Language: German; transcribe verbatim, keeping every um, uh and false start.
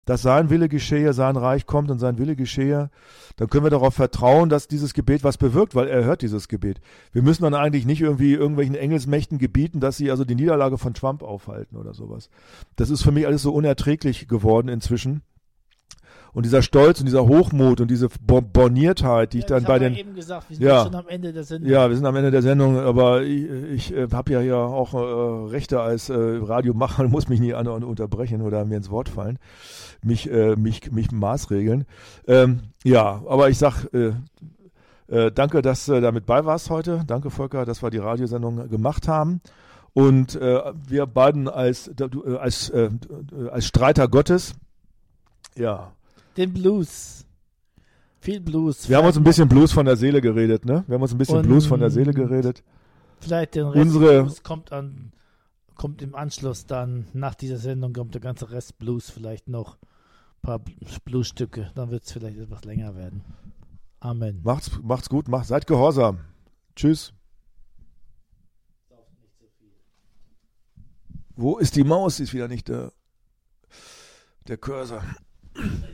dass sein Wille geschehe, sein Reich kommt und sein Wille geschehe, dann können wir darauf vertrauen, dass dieses Gebet was bewirkt, weil er hört dieses Gebet. Wir müssen dann eigentlich nicht irgendwie irgendwelchen Engelsmächten gebieten, dass sie also die Niederlage von Trump aufhalten oder sowas. Das ist für mich alles so unerträglich geworden inzwischen. Und dieser Stolz und dieser Hochmut und diese Borniertheit, die ich Ja, dann bei den... Ich habe eben gesagt, wir sind Ja. schon am Ende der Sendung. Ja, wir sind am Ende der Sendung, aber ich, ich äh, habe ja hier auch äh, Rechte als äh, Radiomacher und muss mich nie an, an unterbrechen oder mir ins Wort fallen, mich, äh, mich, mich maßregeln. Ähm, ja, aber ich sag äh, äh, danke, dass du damit bei warst heute. Danke, Volker, dass wir die Radiosendung gemacht haben. Und äh, wir beiden als, äh, als, äh, als Streiter Gottes, ja, Den Blues. Viel Blues. wir haben uns ein bisschen Blues von der Seele geredet, ne? Wir haben uns ein bisschen Und Blues von der Seele geredet. Vielleicht den Rest Unsere- Blues kommt an, kommt im Anschluss dann, nach dieser Sendung kommt der ganze Rest Blues vielleicht noch. Ein paar Bluesstücke, dann wird es vielleicht etwas länger werden. Amen. Macht's, macht's gut, macht, seid gehorsam. Tschüss. Wo ist die Maus? Sie ist wieder nicht der, der Cursor.